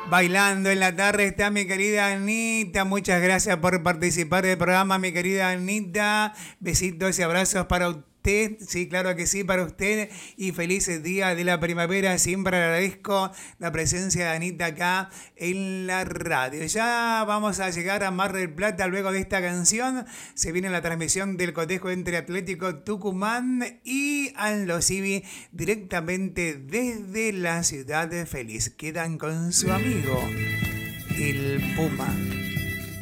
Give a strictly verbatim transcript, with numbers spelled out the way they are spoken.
Bailando en la tarde está mi querida Anita. Muchas gracias por participar del programa, mi querida Anita. Besitos y abrazos para usted. Sí, claro que sí, para usted. Y felices días de la primavera. Siempre agradezco la presencia de Anita acá en la radio. Ya vamos a llegar a Mar del Plata luego de esta canción. Se viene la transmisión del cotejo entre Atlético Tucumán y Aldo Civi directamente desde la ciudad de Feliz. Quedan con su amigo, el Puma.